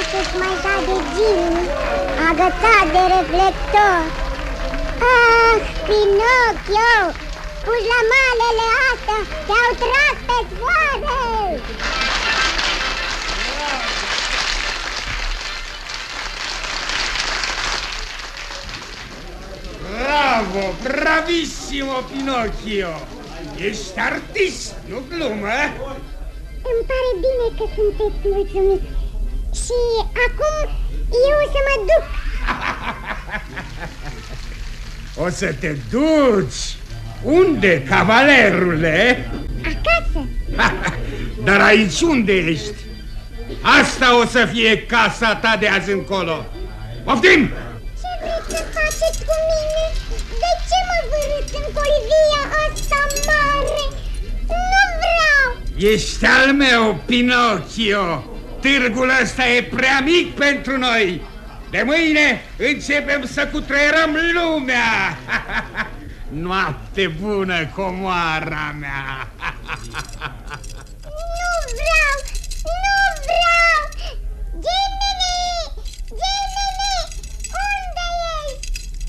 să-ți mai cade Jimmy, agățat de reflector. Ah, Pinocchio, pușlamalele astea te-au tras pe sfoară! Bravo, bravissimo, Pinocchio! Ești artist, nu glumă? Îmi pare bine că sunteți mulțumit. Și acum eu o să mă duc. O să te duci? Unde, cavalerule? Acasă. Dar aici unde ești? Asta o să fie casa ta de azi încolo. Poftim! Ce vreți să faceți cu mine? De ce mă vârâți în colivia asta mare? Nu vreau! Ești al meu, Pinocchio. Târgul ăsta e prea mic pentru noi. De mâine începem să cutreierăm lumea. Noapte bună, comoara mea. Nu vreau!